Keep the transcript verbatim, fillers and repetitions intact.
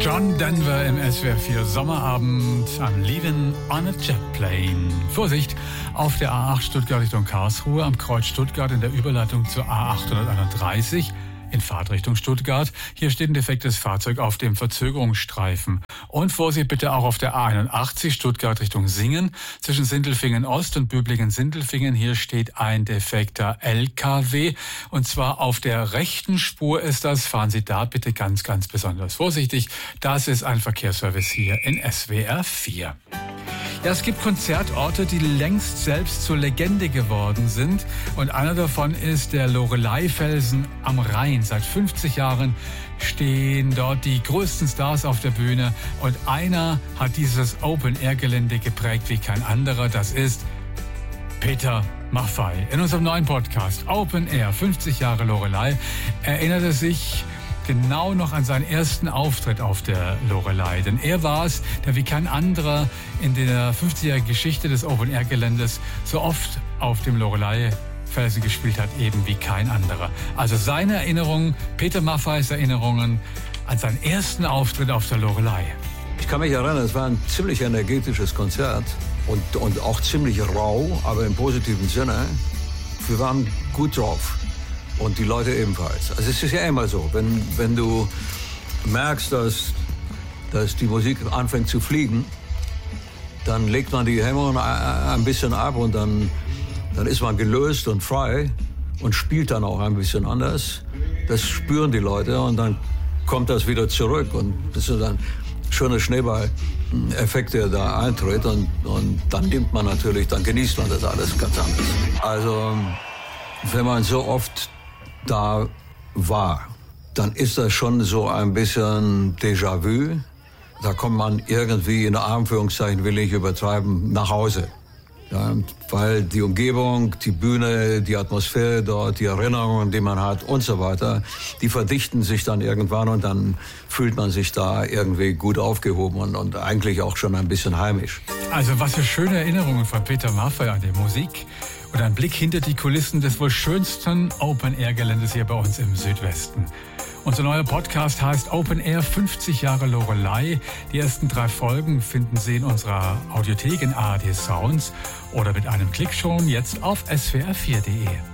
John Denver im S W R vier Sommerabend. I'm leaving on a jet plane. Vorsicht, auf der A acht Stuttgart Richtung Karlsruhe, am Kreuz Stuttgart in der Überleitung zur A achthunderteinunddreißig in Fahrtrichtung Stuttgart. Hier steht ein defektes Fahrzeug auf dem Verzögerungsstreifen. Und Vorsicht bitte auch auf der A einundachtzig Stuttgart Richtung Singen zwischen Sindelfingen Ost und Böblingen-Sindelfingen. Hier steht ein defekter L K W und zwar auf der rechten Spur ist das. Fahren Sie da bitte ganz, ganz besonders vorsichtig. Das ist ein Verkehrsservice hier in S W R vier. Ja, es gibt Konzertorte, die längst selbst zur Legende geworden sind. Und einer davon ist der Loreley-Felsen am Rhein. Seit fünfzig Jahren stehen dort die größten Stars auf der Bühne. Und einer hat dieses Open-Air-Gelände geprägt wie kein anderer. Das ist Peter Maffay. In unserem neuen Podcast Open Air, fünfzig Jahre Loreley, erinnert er sich genau noch an seinen ersten Auftritt auf der Loreley. Denn er war es, der wie kein anderer in der fünfzigjährigen Geschichte des Open-Air-Geländes so oft auf dem Loreley-Felsen gespielt hat, eben wie kein anderer. Also seine Erinnerungen, Peter Maffays Erinnerungen an seinen ersten Auftritt auf der Loreley. Ich kann mich erinnern, es war ein ziemlich energetisches Konzert und, und auch ziemlich rau, aber im positiven Sinne. Wir waren gut drauf. Und die Leute ebenfalls. Also es ist ja immer so, wenn, wenn du merkst, dass, dass die Musik anfängt zu fliegen, dann legt man die Hemmungen ein bisschen ab und dann, dann ist man gelöst und frei und spielt dann auch ein bisschen anders. Das spüren die Leute und dann kommt das wieder zurück und das ist ein schöner Schneeball-Effekt, der da eintritt und, und dann nimmt man natürlich, dann genießt man das alles ganz anders. Also wenn man so oft da war, dann ist das schon so ein bisschen Déjà-vu. Da kommt man irgendwie, in Anführungszeichen will ich übertreiben, nach Hause. Ja, weil die Umgebung, die Bühne, die Atmosphäre dort, die Erinnerungen, die man hat und so weiter, die verdichten sich dann irgendwann und dann fühlt man sich da irgendwie gut aufgehoben und, und eigentlich auch schon ein bisschen heimisch. Also was für schöne Erinnerungen von Peter Maffay an die Musik. Und ein Blick hinter die Kulissen des wohl schönsten Open-Air-Geländes hier bei uns im Südwesten. Unser neuer Podcast heißt Open Air fünfzig Jahre Loreley. Die ersten drei Folgen finden Sie in unserer Audiothek in A R D Sounds oder mit einem Klick schon jetzt auf S W R vier punkt de.